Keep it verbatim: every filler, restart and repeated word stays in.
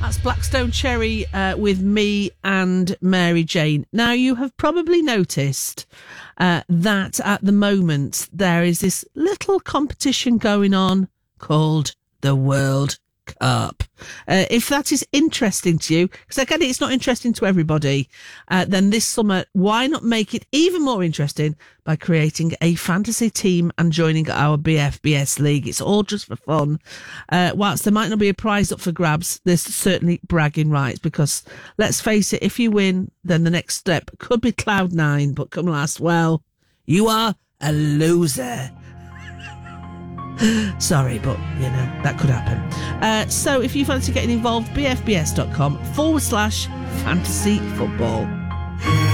that's Blackstone Cherry uh, with me and Mary Jane. Now, you have probably noticed uh, that at the moment there is this little competition going on called the World Cup. Uh, if that is interesting to you, because again, it's not interesting to everybody, uh, then this summer, why not make it even more interesting by creating a fantasy team and joining our B F B S league? It's all just for fun. Uh, whilst there might not be a prize up for grabs, there's certainly bragging rights, because let's face it, if you win, then the next step could be cloud nine, but come last, well, you are a loser. Sorry, but, you know, that could happen. Uh, so if you fancy getting involved, bfbs.com forward slash fantasy football.